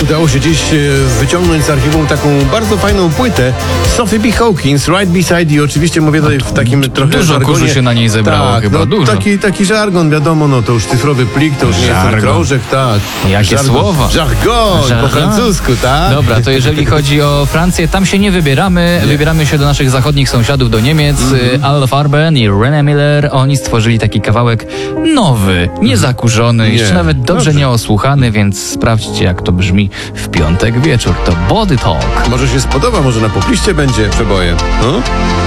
udało się dziś wyciągnąć z archiwum taką bardzo fajną płytę Sophie B. Hawkins, Right Beside You. Oczywiście mówię tutaj w takim trochę Dużo żargonie. kurzu się na niej zebrało tak, chyba, dużo. Taki żargon, wiadomo, no to już cyfrowy plik, to już nie jest ten Żargon. krążek, tak. Jakie słowa. Jargon, po Jargon. francusku, tak. Dobra, to jeżeli chodzi o Francję, tam się nie wybieramy. Wybieramy się do naszych zachodnich sąsiadów, do Niemiec. Al Farben i René Miller, oni stworzyli taki kawałek nowy, niezakurzony, jeszcze nawet dobrze nieosłuchany, więc sprawdźcie, jak to brzmi w piątek wieczór. To Body Talk. Może się spodoba, może na popliście będzie przebojem. No?